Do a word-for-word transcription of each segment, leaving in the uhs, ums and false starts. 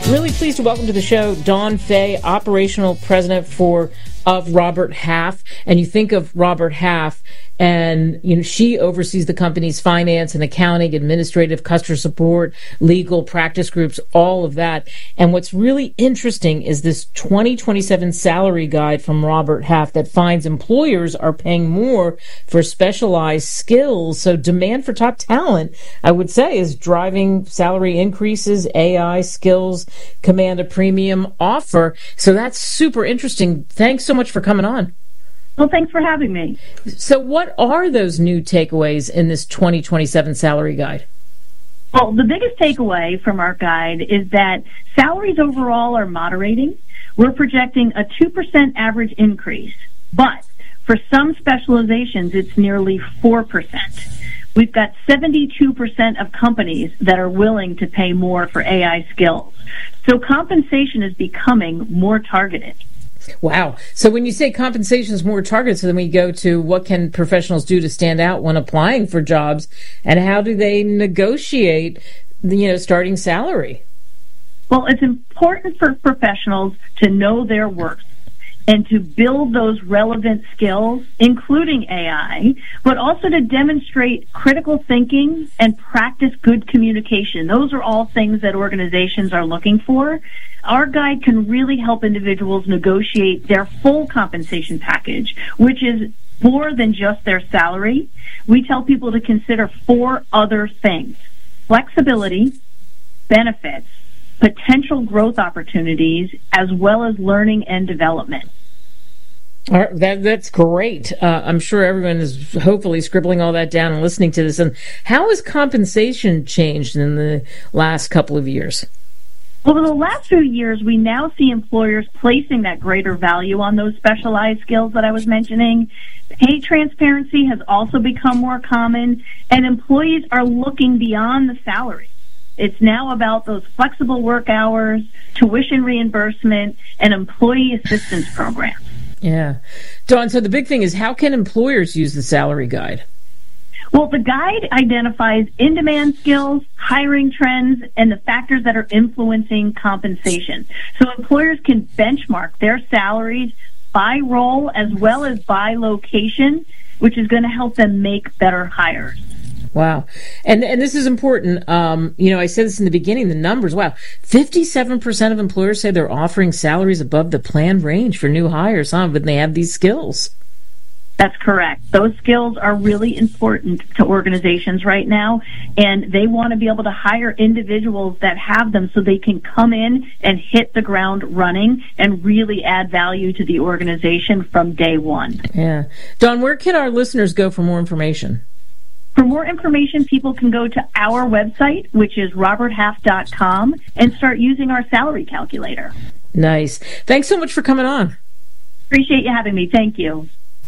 Really pleased to welcome to the show Dawn Fay, Operational President for of Robert Half. And you think of Robert Half, and you know she oversees the company's finance and accounting, administrative, customer support, legal, practice groups, all of that. And what's really interesting is this twenty twenty-seven salary guide from Robert Half that finds employers are paying more for specialized skills. So demand for top talent, I would say, is driving salary increases. A I skills command a premium offer. So that's super interesting. Thanks so much for coming on. Well, thanks for having me. So what are those new takeaways in this twenty twenty-seven salary guide? Well, the biggest takeaway from our guide is that salaries overall are moderating. We're projecting a two percent average increase, but for some specializations, it's nearly four percent. We've got seventy-two percent of companies that are willing to pay more for A I skills. So compensation is becoming more targeted. Wow. So when you say compensation is more targeted, so then we go to what can professionals do to stand out when applying for jobs, and how do they negotiate, you know, starting salary? Well, it's important for professionals to know their worth and to build those relevant skills, including A I, but also to demonstrate critical thinking and practice good communication. Those are all things that organizations are looking for. Our guide can really help individuals negotiate their full compensation package, which is more than just their salary. We tell people to consider four other things: flexibility, benefits, potential growth opportunities, as well as learning and development. All right, that, that's great. Uh, I'm sure everyone is hopefully scribbling all that down and listening to this. And how has compensation changed in the last couple of years? Over the last few years, we now see employers placing that greater value on those specialized skills that I was mentioning. Pay transparency has also become more common, and employees are looking beyond the salary. It's now about those flexible work hours, tuition reimbursement, and employee assistance programs. Yeah. Dawn, so the big thing is, how can employers use the salary guide? Well, the guide identifies in-demand skills, hiring trends, and the factors that are influencing compensation. So employers can benchmark their salaries by role as well as by location, which is going to help them make better hires. Wow. And and this is important. Um, you know, I said this in the beginning, the numbers, wow. fifty-seven percent of employers say they're offering salaries above the planned range for new hires, huh, when they have these skills. That's correct. Those skills are really important to organizations right now, and they want to be able to hire individuals that have them so they can come in and hit the ground running and really add value to the organization from day one. Yeah. Dawn, where can our listeners go for more information? For more information, people can go to our website, which is robert half dot com, and start using our salary calculator. Nice. Thanks so much for coming on. Appreciate you having me. Thank you.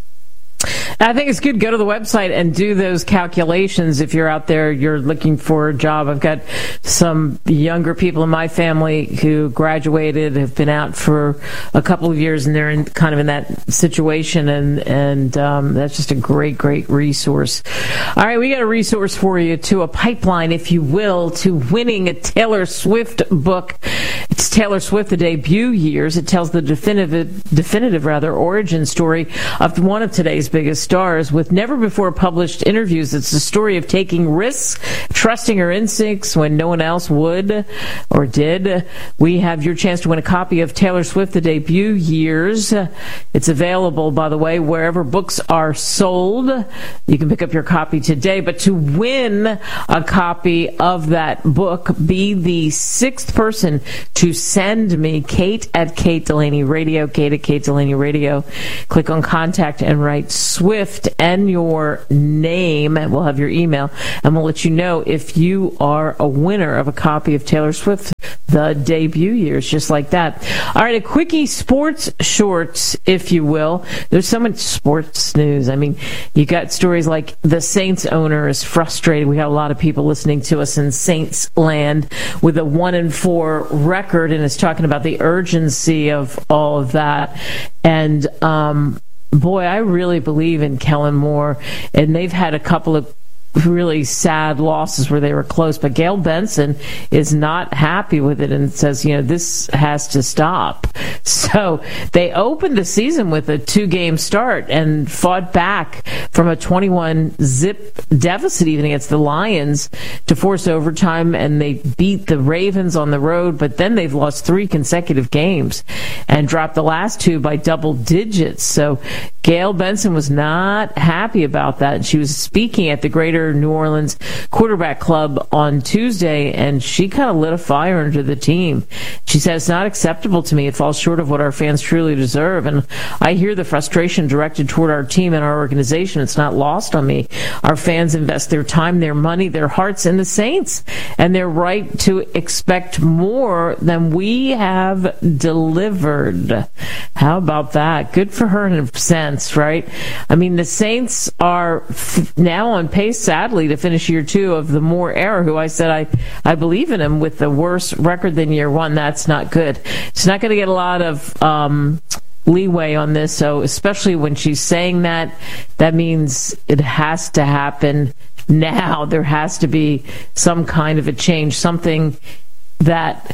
I think it's good. Go to the website and do those calculations if you're out there, you're looking for a job. I've got some younger people in my family who graduated, have been out for a couple of years, and they're in kind of in that situation, and, and um, that's just a great, great resource. All right, we got a resource for you, to a pipeline, if you will, to winning a Taylor Swift book. It's Taylor Swift, the debut years. It tells the definitive, definitive rather, origin story of one of today's biggest stars with never-before-published interviews. It's the story of taking risks, trusting her instincts when no one else would or did. We have your chance to win a copy of Taylor Swift, the debut years. It's available, by the way, wherever books are sold. You can pick up your copy today. But to win a copy of that book, be the sixth person to send me, Kate at Kate Delaney Radio, Kate at Kate Delaney Radio. Click on contact and write Swift and your name, and we'll have your email, and we'll let you know if you are a winner of a copy of Taylor Swift, the debut years, just like that. All right, a quickie sports shorts, if you will. There's so much sports news. I mean, you got stories like the Saints owner is frustrated. We got a lot of people listening to us in Saints land with a one and four record, and it's talking about the urgency of all of that. And um boy, I really believe in Kellen Moore, and they've had a couple of really sad losses where they were close, but Gail Benson is not happy with it and says, you know, this has to stop. So they opened the season with a two-game start and fought back from a twenty-one zip deficit even against the Lions to force overtime, and they beat the Ravens on the road, but then they've lost three consecutive games and dropped the last two by double digits. So Gail Benson was not happy about that. She was speaking at the Greater New Orleans Quarterback Club on Tuesday, and she kind of lit a fire under the team. She said, it's not acceptable to me. It falls short of what our fans truly deserve. And I hear the frustration directed toward our team and our organization. It's not lost on me. Our fans invest their time, their money, their hearts in the Saints, and they're right to expect more than we have delivered. How about that? Good for her in a sense, right? I mean, the Saints are f- now on pace, sadly, to finish year two of the Moore era, who I said I, I believe in him, with the worse record than year one. That's not good. She's not going to get a lot of um, leeway on this, so especially when she's saying that, that means it has to happen now. There has to be some kind of a change, something that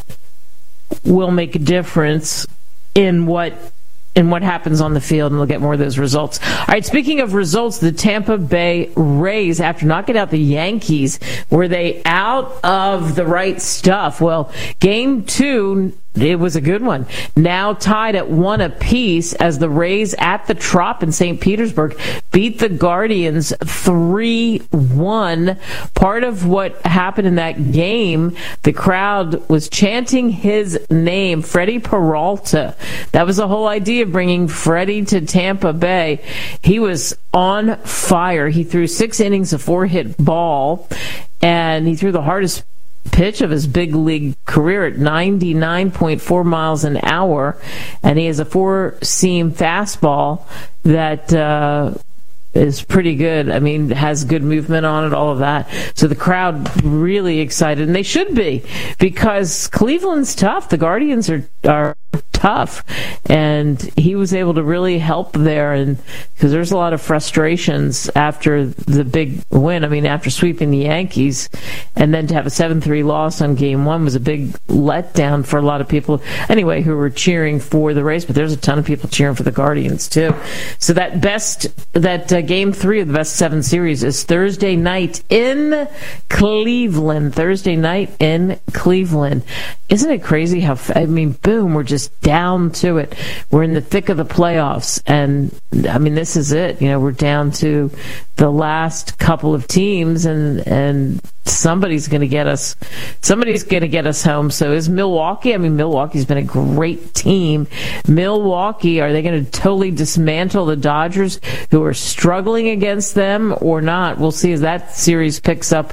will make a difference in what in what happens on the field, and we'll get more of those results. All right, speaking of results, the Tampa Bay Rays, after knocking out the Yankees, were they out of the right stuff? Well, game two, it was a good one. Now tied at one apiece as the Rays at the Trop in Saint Petersburg beat the Guardians three one. Part of what happened in that game, the crowd was chanting his name, Freddie Peralta. That was the whole idea of bringing Freddie to Tampa Bay. He was on fire. He threw six innings of four-hit ball, and he threw the hardest pitch of his big league career at ninety-nine point four miles an hour, and he has a four-seam fastball that uh, is pretty good. I mean, has good movement on it, all of that. So the crowd really excited, and they should be, because Cleveland's tough. The Guardians are are tough, and he was able to really help there, and because there's a lot of frustrations after the big win. I mean, after sweeping the Yankees, and then to have a seven three loss on game one was a big letdown for a lot of people anyway who were cheering for the Rays, but there's a ton of people cheering for the Guardians too. So that best that uh, game three of the best seven series is Thursday night in Cleveland. Thursday night in Cleveland. Isn't it crazy how, I mean, boom, we're just down to it. We're in the thick of the playoffs, and I mean, this is it. You know, we're down to the last couple of teams, and and somebody's going to get us. Somebody's going to get us home. So is Milwaukee? I mean, Milwaukee's been a great team. Milwaukee, are they going to totally dismantle the Dodgers, who are struggling against them, or not? We'll see as that series picks up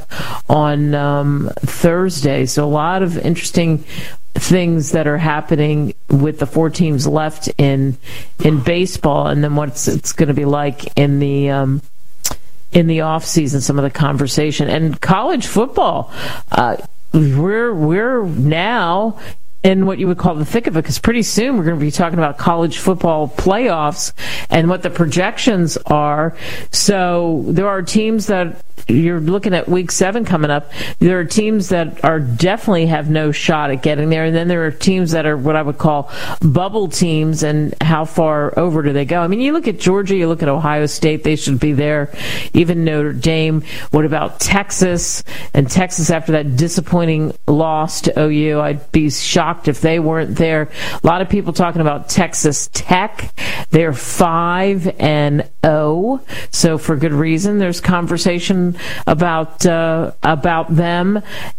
on um, Thursday. So a lot of interesting things that are happening with the four teams left in in baseball, and then what it's, it's going to be like in the um, in the off season. Some of the conversation and college football. Uh, we're we're now in what you would call the thick of it, because pretty soon we're going to be talking about college football playoffs and what the projections are. So there are teams that you're looking at week seven coming up. There are teams that are definitely have no shot at getting there, and then there are teams that are what I would call bubble teams, and how far over do they go? I mean, you look at Georgia, you look at Ohio State, they should be there. Even Notre Dame. What about Texas? And Texas, after that disappointing loss to O U, I'd be shocked if they weren't there. A lot of people talking about Texas Tech. They're five and oh, so for good reason. There's conversation about uh, about them.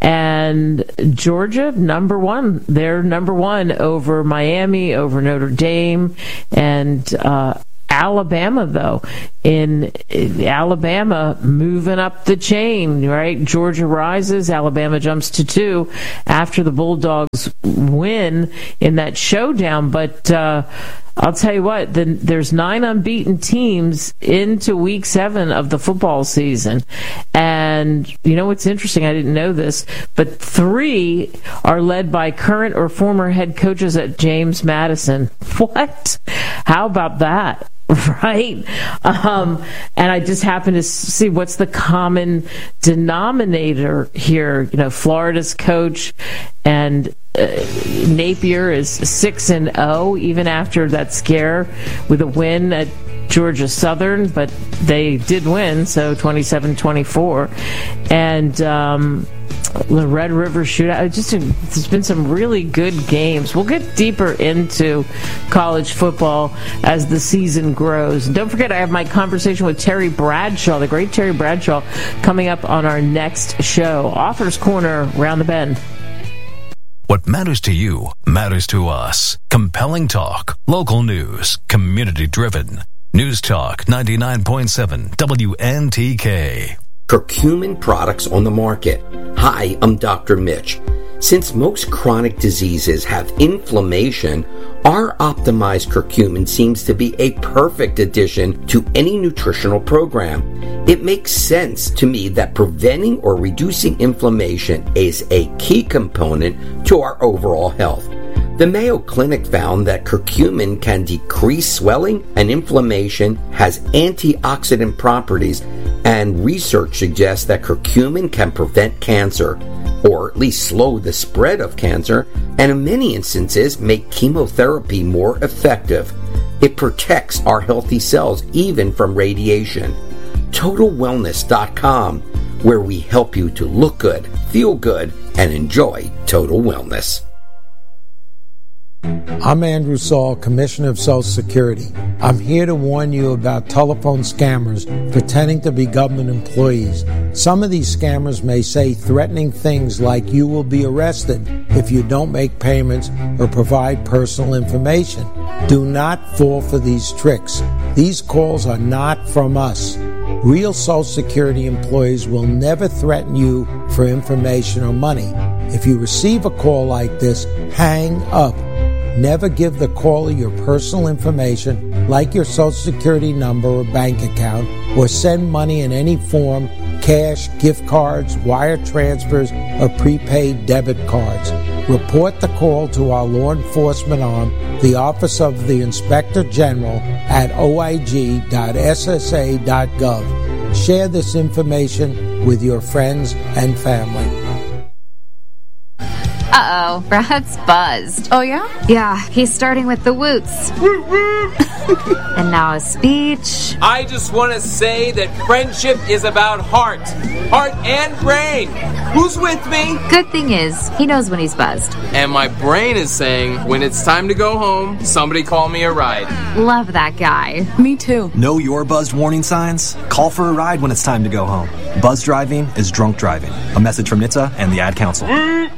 And Georgia, number one. They're number one over Miami, over Notre Dame, and uh, Alabama, though. In, in Alabama, moving up the chain, right? Georgia rises, Alabama jumps to two after the Bulldogs win in that showdown. But uh, I'll tell you what, the, there's nine unbeaten teams into week seven of the football season. And you know what's interesting? I didn't know this, but three are led by current or former head coaches at James Madison. What? How about that? right? Um, and I just happen to see what's the common denominator here. You know, Florida's coach and uh, Napier is six and zero, even after that scare with a win at Georgia Southern, but they did win, so twenty-seven twenty-four. And um, the Red River Shootout, just there's been some really good games. We'll get deeper into college football as the season grows. And don't forget, I have my conversation with Terry Bradshaw, the great Terry Bradshaw, coming up on our next show. Author's Corner, round the bend. What matters to you matters to us. Compelling talk, local news, community-driven. News Talk ninety-nine point seven W N T K. Curcumin products on the market. Hi, I'm Doctor Mitch. Since most chronic diseases have inflammation, our optimized curcumin seems to be a perfect addition to any nutritional program. It makes sense to me that preventing or reducing inflammation is a key component to our overall health. The Mayo Clinic found that curcumin can decrease swelling and inflammation, has antioxidant properties, and research suggests that curcumin can prevent cancer, or at least slow the spread of cancer, and in many instances make chemotherapy more effective. It protects our healthy cells even from radiation. Total Wellness dot com, where we help you to look good, feel good, and enjoy total wellness. I'm Andrew Saul, Commissioner of Social Security. I'm here to warn you about telephone scammers pretending to be government employees. Some of these scammers may say threatening things like you will be arrested if you don't make payments or provide personal information. Do not fall for these tricks. These calls are not from us. Real Social Security employees will never threaten you for information or money. If you receive a call like this, hang up. Never give the caller your personal information, like your Social Security number or bank account, or send money in any form, cash, gift cards, wire transfers, or prepaid debit cards. Report the call to our law enforcement arm, the Office of the Inspector General, at o i g dot s s a dot gov. Share this information with your friends and family. Uh-oh, Brad's buzzed. Oh, yeah? Yeah, he's starting with the woots. And now a speech. I just want to say that friendship is about heart. Heart and brain. Who's with me? Good thing is, he knows when he's buzzed. And my brain is saying, when it's time to go home, somebody call me a ride. Love that guy. Me too. Know your buzzed warning signs? Call for a ride when it's time to go home. Buzz driving is drunk driving. A message from N H T S A and the Ad Council.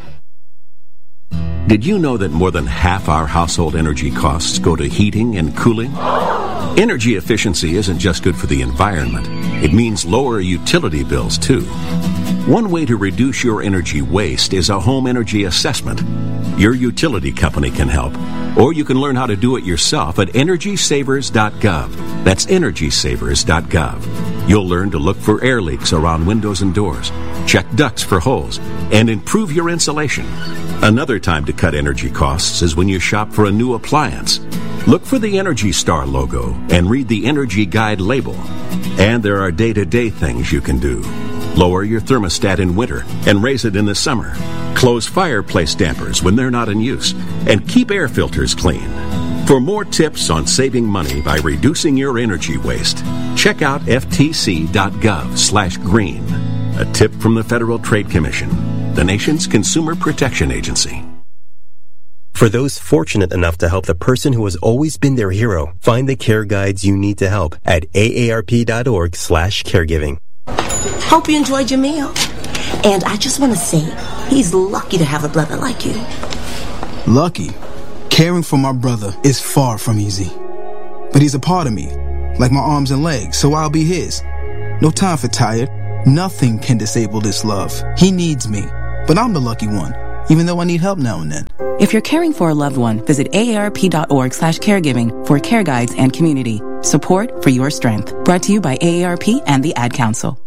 Did you know that more than half our household energy costs go to heating and cooling? Energy efficiency isn't just good for the environment. It means lower utility bills, too. One way to reduce your energy waste is a home energy assessment. Your utility company can help, or you can learn how to do it yourself at energy savers dot gov. That's energy savers dot gov. You'll learn to look for air leaks around windows and doors, check ducts for holes, and improve your insulation. Another time to cut energy costs is when you shop for a new appliance. Look for the Energy Star logo and read the Energy Guide label. And there are day-to-day things you can do. Lower your thermostat in winter and raise it in the summer. Close fireplace dampers when they're not in use. And keep air filters clean. For more tips on saving money by reducing your energy waste, check out f t c dot gov slash green. A tip from the Federal Trade Commission, the nation's consumer protection agency. For those fortunate enough to help the person who has always been their hero, find the care guides you need to help at a a r p dot org slash caregiving. Hope you enjoyed your meal. And I just want to say, he's lucky to have a brother like you. Lucky? Caring for my brother is far from easy. But he's a part of me, like my arms and legs, so I'll be his. No time for tired. Nothing can disable this love. He needs me, but I'm the lucky one, even though I need help now and then. If you're caring for a loved one, visit a a r p dot org slash caregiving for care guides and community. Support for your strength. Brought to you by A A R P and the Ad Council.